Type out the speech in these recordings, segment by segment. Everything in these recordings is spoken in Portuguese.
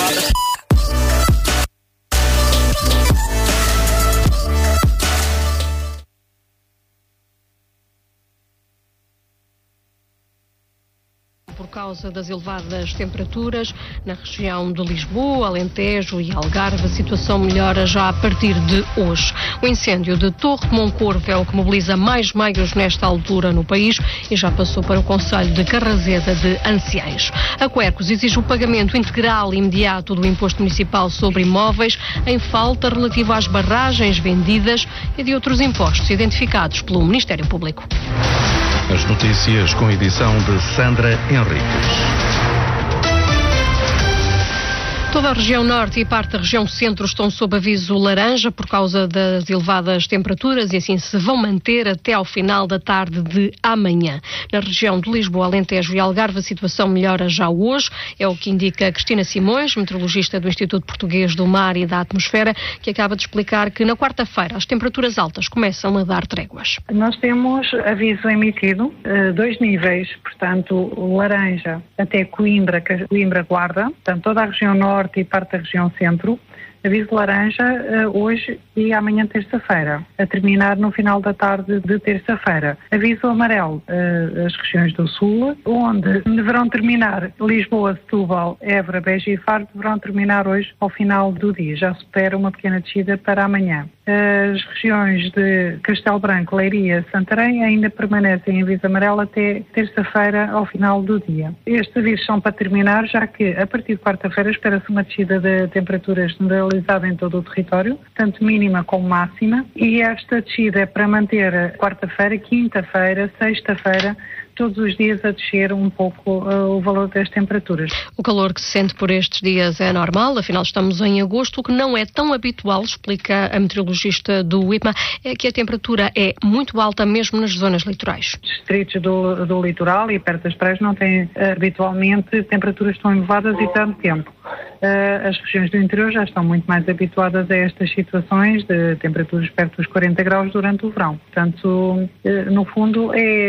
Por causa das elevadas temperaturas na região de Lisboa, Alentejo e Algarve, a situação melhora já a partir de hoje. O incêndio de Torre de Moncorvo é o que mobiliza mais meios nesta altura no país e já passou para o concelho de Carraseda de Anciães. A Quercus exige o pagamento integral e imediato do imposto municipal sobre imóveis em falta relativo às barragens vendidas e de outros impostos identificados pelo Ministério Público. As notícias com edição de Sandra Henriques. Toda a região norte e parte da região centro estão sob aviso laranja por causa das elevadas temperaturas e assim se vão manter até ao final da tarde de amanhã. Na região de Lisboa, Alentejo e Algarve a situação melhora já hoje, é o que indica Cristina Simões, meteorologista do Instituto Português do Mar e da Atmosfera, que acaba de explicar que na quarta-feira as temperaturas altas começam a dar tréguas. Nós temos aviso emitido, 2 níveis, portanto laranja até Coimbra, Guarda, portanto toda a região norte e parte da região centro, aviso laranja hoje e amanhã terça-feira, a terminar no final da tarde de terça-feira. Aviso amarelo as regiões do sul, onde deverão terminar Lisboa, Setúbal, Évora, Beja e Faro, deverão terminar hoje ao final do dia. Já se espera uma pequena descida para amanhã. As regiões de Castelo Branco, Leiria, Santarém ainda permanecem em aviso amarelo até terça-feira ao final do dia. Estes avisos são para terminar, já que a partir de quarta-feira espera-se uma descida de temperaturas generalizada em todo o território, tanto mínima como máxima, e esta descida é para manter quarta-feira, quinta-feira, sexta-feira, todos os dias a descer um pouco o valor das temperaturas. O calor que se sente por estes dias é normal, afinal estamos em agosto, o que não é tão habitual, explica a meteorologista do IPMA, é que a temperatura é muito alta mesmo nas zonas litorais. Distritos do litoral e perto das praias não têm habitualmente temperaturas tão elevadas e tanto tempo. As regiões do interior já estão muito mais habituadas a estas situações de temperaturas perto dos 40 graus durante o verão. Portanto, no fundo,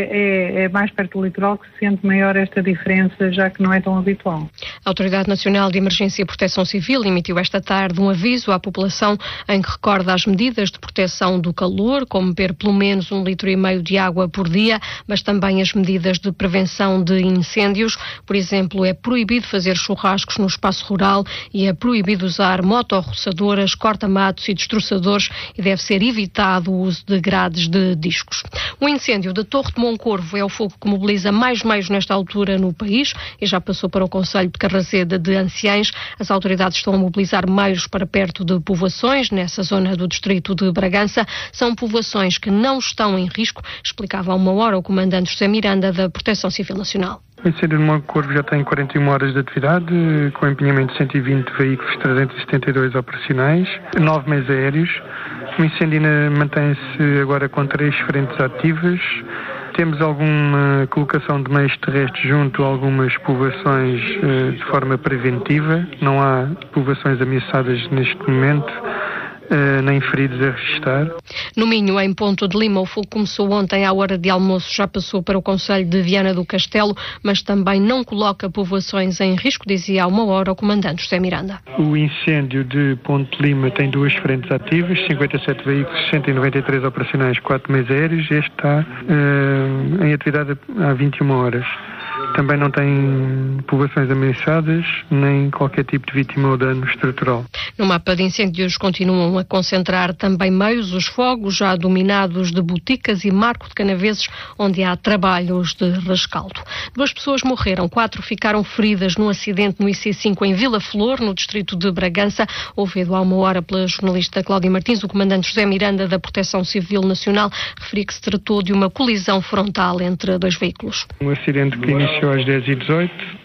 é mais perto do litoral que se sente maior esta diferença, já que não é tão habitual. A Autoridade Nacional de Emergência e Proteção Civil emitiu esta tarde um aviso à população em que recorda as medidas de proteção do calor, como beber pelo menos 1,5 litro de água por dia, mas também as medidas de prevenção de incêndios. Por exemplo, é proibido fazer churrascos no espaço rural e é proibido usar motorroçadoras, corta-matos e destroçadores e deve ser evitado o uso de grades de discos. O incêndio da Torre de Moncorvo é o fogo que mobiliza mais meios nesta altura no país e já passou para o concelho de Carraseda de Anciães. As autoridades estão a mobilizar meios para perto de povoações, nessa zona do distrito de Bragança. São povoações que não estão em risco, explicava há uma hora o comandante José Miranda da Proteção Civil Nacional. O incêndio de Moncorvo já tem 41 horas de atividade, com empenhamento de 120 veículos, 372 operacionais, 9 meios aéreos. O incêndio mantém-se agora com 3 frentes ativas. Temos alguma colocação de meios terrestres junto a algumas povoações de forma preventiva. Não há povoações ameaçadas neste momento, nem feridos a registrar. No Minho, em Ponto de Lima, o fogo começou ontem à hora de almoço, já passou para o concelho de Viana do Castelo, mas também não coloca povoações em risco, dizia há uma hora o comandante José Miranda. O incêndio de Ponte de Lima tem 2 frentes ativas, 57 veículos, 193 operacionais, 4 meios aéreos. Este está em atividade há 21 horas. Também não tem povoações ameaçadas, nem qualquer tipo de vítima ou dano estrutural. No mapa de incêndios continuam a concentrar também meios os fogos já dominados de Boticas e Marco de Canaveses, onde há trabalhos de rescaldo. 2 pessoas morreram, 4 ficaram feridas num acidente no IC5 em Vila Flor, no distrito de Bragança. Ouvido há uma hora pela jornalista Cláudia Martins, o comandante José Miranda da Proteção Civil Nacional referia que se tratou de uma colisão frontal entre 2 veículos. Um acidente que iniciou às 10h18,